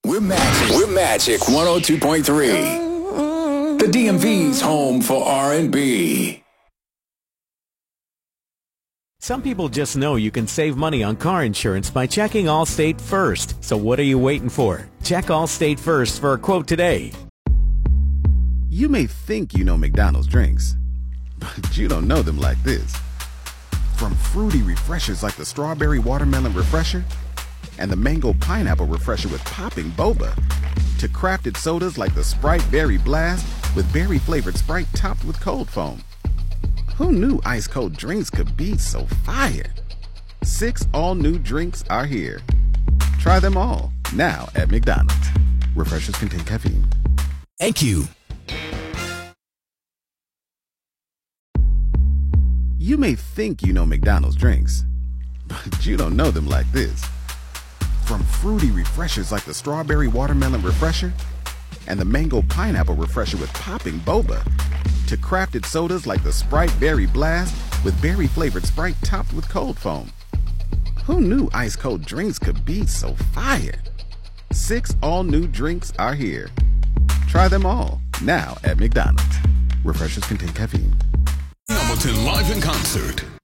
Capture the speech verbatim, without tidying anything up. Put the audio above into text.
We're Magic. We're Magic one oh two point three. The D M V's home for R and B. Some people just know you can save money on car insurance by checking Allstate first. So what are you waiting for? Check Allstate first for a quote today. You may think you know McDonald's drinks, but you don't know them like this. From fruity refreshers like the Strawberry Watermelon Refresher and the Mango Pineapple Refresher with popping boba, to crafted sodas like the Sprite Berry Blast with berry-flavored Sprite topped with cold foam. Who knew ice-cold drinks could be so fire? Six all-new drinks are here. Try them all, now at McDonald's. Refreshers contain caffeine. Thank you. You may think you know McDonald's drinks, but you don't know them like this. From fruity refreshers like the Strawberry Watermelon Refresher and the Mango Pineapple Refresher with popping boba, to crafted sodas like the Sprite Berry Blast with berry-flavored Sprite topped with cold foam. Who knew ice-cold drinks could be so fire? Six all-new drinks are here. Try them all, now at McDonald's. Refreshers contain caffeine. Hamilton live in concert.